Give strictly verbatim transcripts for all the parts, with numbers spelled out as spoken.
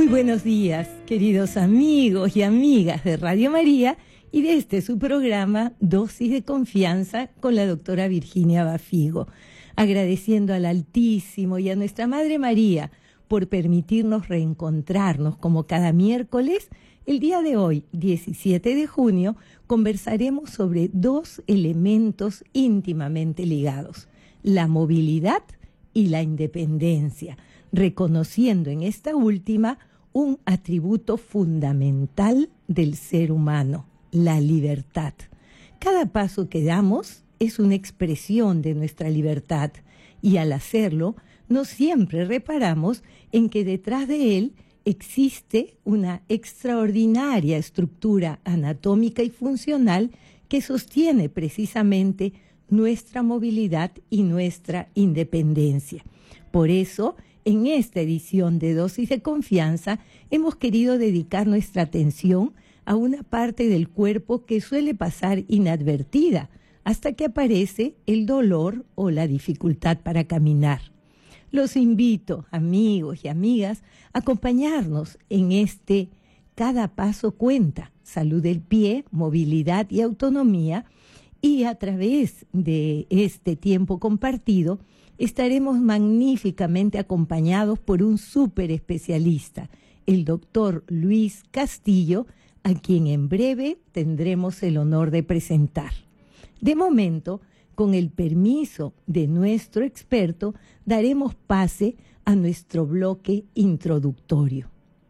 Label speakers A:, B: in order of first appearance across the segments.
A: Muy buenos días, queridos amigos y amigas de Radio María y de este su programa Dosis de Confianza con la doctora Virginia Bafigo, agradeciendo al Altísimo y a nuestra Madre María por permitirnos reencontrarnos como cada miércoles. El día de hoy, diecisiete de junio, conversaremos sobre dos elementos íntimamente ligados: la movilidad y la independencia, reconociendo en esta última un atributo fundamental del ser humano, la libertad. Cada paso que damos es una expresión de nuestra libertad y al hacerlo no siempre reparamos en que detrás de él existe una extraordinaria estructura anatómica y funcional que sostiene precisamente nuestra movilidad y nuestra independencia. Por eso, en esta edición de Dosis de Confianza, hemos querido dedicar nuestra atención a una parte del cuerpo que suele pasar inadvertida hasta que aparece el dolor o la dificultad para caminar. Los invito, amigos y amigas, a acompañarnos en este Cada Paso Cuenta, salud del pie, movilidad y autonomía, y a través de este tiempo compartido estaremos magníficamente acompañados por un súper especialista, el doctor Luis Castillo, a quien en breve tendremos el honor de presentar. De momento, con el permiso de nuestro experto, daremos pase a nuestro bloque introductorio.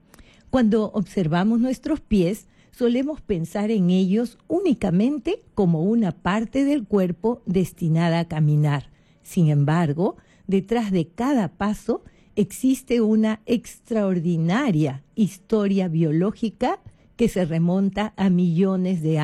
A: Cuando observamos nuestros pies, solemos pensar en ellos únicamente como una parte del cuerpo destinada a caminar. Sin embargo, detrás de cada paso existe una extraordinaria historia biológica que se remonta a millones de años.